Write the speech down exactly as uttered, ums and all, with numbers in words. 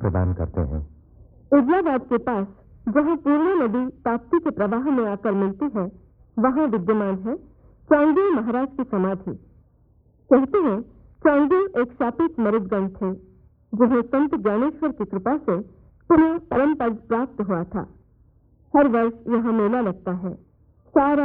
प्रदान करते हैं। इलाहाबाद के पास जहाँ पूर्णा नदी ताप्ती के प्रवाह में आकर मिलती है, वहाँ विद्यमान है चांगदेव महाराज की समाधि। कहते हैं चांगदेव एक शापित मरुदगण थे, जिन्हें संत ज्ञानेश्वर की कृपा से पुनः परम पद प्राप्त हुआ था। हर वर्ष यहाँ मेला लगता है। सारा